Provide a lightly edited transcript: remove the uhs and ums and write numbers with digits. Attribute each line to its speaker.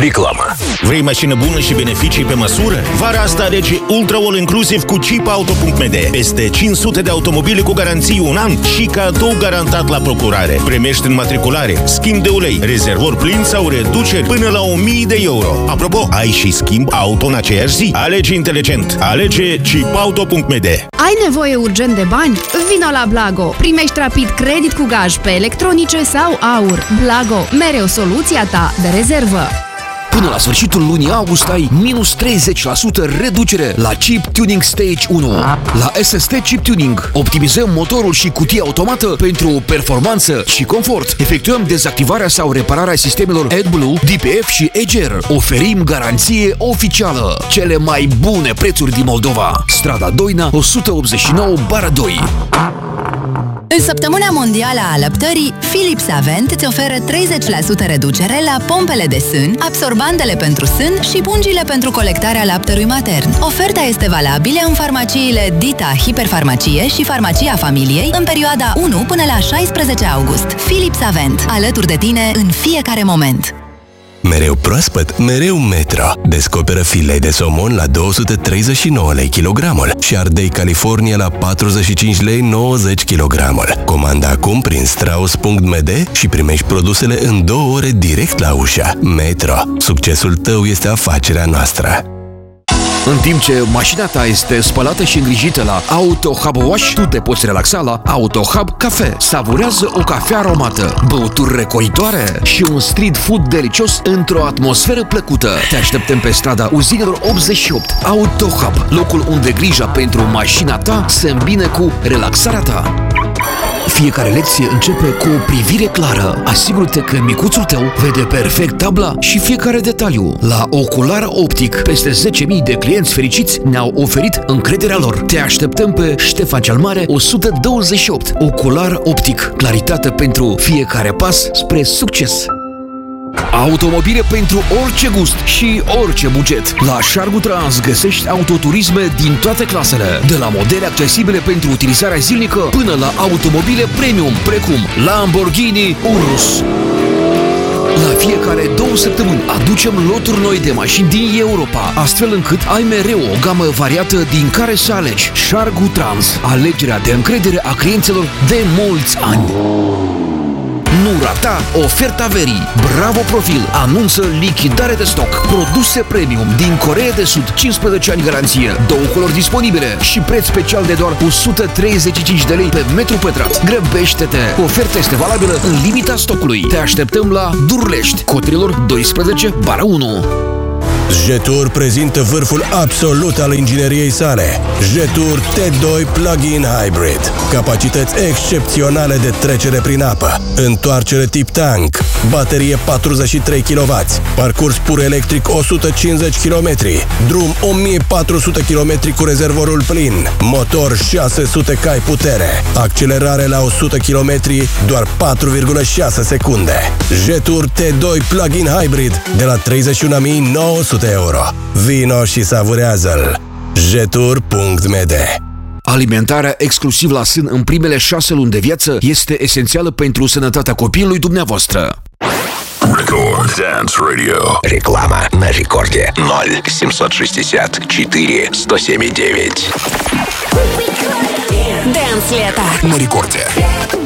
Speaker 1: Reclamă.
Speaker 2: Vrei mașină bună și beneficii pe măsură? Vara asta alege Ultra All Inclusive cu chipauto.md. Peste 500 de automobile cu garanții 1 an și cadou garantat la procurare. Primești înmatriculare, schimb de ulei, rezervor plin sau reduceri până la 1000 de euro. Apropo, ai și schimb auto în aceeași zi. Alege inteligent. Alege chipauto.md.
Speaker 3: Ai nevoie urgent de bani? Vino la Blago! Primești rapid credit cu gaj pe electronice sau aur. Blago, mereu soluția ta de rezervă.
Speaker 4: Până la sfârșitul lunii august ai minus 30% reducere la Chip Tuning Stage 1. La SST Chip Tuning optimizăm motorul și cutia automată pentru performanță și confort. Efectuăm dezactivarea sau repararea sistemelor AdBlue, DPF și EGR. Oferim garanție oficială. Cele mai bune prețuri din Moldova. Strada Doina 189/2.
Speaker 5: În săptămâna mondială a alăptării, Philips Avent îți oferă 30% reducere la pompele de sân, absorbantele pentru sân și pungile pentru colectarea laptelui matern. Oferta este valabilă în farmaciile Dita Hiperfarmacie și Farmacia Familiei în perioada 1 până la 16 august. Philips Avent, alături de tine în fiecare moment.
Speaker 1: Mereu proaspăt, mereu Metro. Descoperă filei de somon la 239 lei kilogramul și ardei California la 45 lei 90 kilogramul. Comanda acum prin Strauss.md și primești produsele în 2 ore direct la ușă. Metro. Succesul tău este afacerea noastră.
Speaker 4: În timp ce mașina ta este spălată și îngrijită la Auto Hub Wash, tu te poți relaxa la Auto Hub Cafe. Savurează o cafea aromată, băuturi recoritoare și un street food delicios într-o atmosferă plăcută. Te așteptăm pe strada Uzinelor 88. Auto Hub, locul unde grija pentru mașina ta se îmbine cu relaxarea ta. Fiecare lecție începe cu o privire clară. Asigură-te că micuțul tău vede perfect tabla și fiecare detaliu. La Ocular Optic, peste 10.000 de clienți fericiți ne-au oferit încrederea lor. Te așteptăm pe Ștefan cel Mare 128. Ocular Optic. Claritate pentru fiecare pas spre succes. Automobile pentru orice gust și orice buget. La Șargu Trans găsești autoturisme din toate clasele, de la modele accesibile pentru utilizarea zilnică până la automobile premium, precum Lamborghini Urus. La fiecare 2 săptămâni aducem loturi noi de mașini din Europa, astfel încât ai mereu o gamă variată din care să alegi. Șargu Trans, alegerea de încredere a clienților de mulți ani. Nu rata oferta verii. Bravo Profil anunță lichidare de stoc. Produse premium din Coreea de Sud, 15 ani garanție, 2 culori disponibile și preț special de doar 135 de lei pe metru pătrat. Grăbește-te! Oferta este valabilă în limita stocului. Te așteptăm la Durlești, Cotrilor 12/1.
Speaker 1: Jetur prezintă vârful absolut al ingineriei sale. Jetur T2 Plug-in Hybrid. Capacități excepționale de trecere prin apă. Întoarcere tip tank. Baterie 43 kW. Parcurs pur electric 150 km. Drum 1400 km cu rezervorul plin. Motor 600 cai putere. Accelerare la 100 km doar 4,6 secunde. Jetur T2 Plug-in Hybrid de la 31.900 euro. Vino și savurează-l. Jetur.md.
Speaker 4: Alimentarea exclusiv la sân în primele 6 luni de viață este esențială pentru sănătatea copilului dumneavoastră.
Speaker 6: Record Dance Radio.
Speaker 7: Реклама на рекорде 0760 4 107 9.
Speaker 5: Dance лето
Speaker 6: На рекорде.